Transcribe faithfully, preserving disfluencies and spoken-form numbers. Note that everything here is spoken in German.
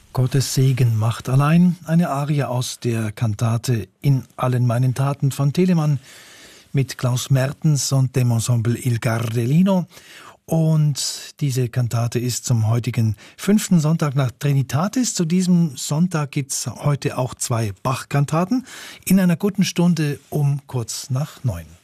Gottes Segen macht allein, eine Arie aus der Kantate In allen meinen Taten von Telemann mit Klaus Mertens und dem Ensemble Il Gardellino. Und diese Kantate ist zum heutigen fünften Sonntag nach Trinitatis. Zu diesem Sonntag gibt's heute auch zwei Bach-Kantaten in einer guten Stunde um kurz nach neun.